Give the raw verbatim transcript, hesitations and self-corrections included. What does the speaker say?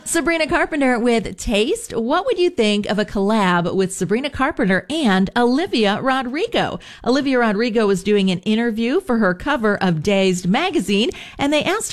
Sabrina Carpenter with Taste. What would you think of a collab with Sabrina Carpenter and Olivia Rodrigo? Olivia Rodrigo was doing an interview for her cover of Dazed magazine, and they asked